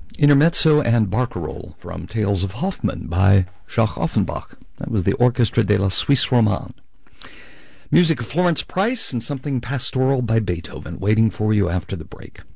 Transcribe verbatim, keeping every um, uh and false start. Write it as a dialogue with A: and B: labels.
A: Intermezzo and Barcarolle from Tales of Hoffmann by Jacques Offenbach. That was the Orchestre de la Suisse Romande. Music of Florence Price and something pastoral by Beethoven waiting for you after the break.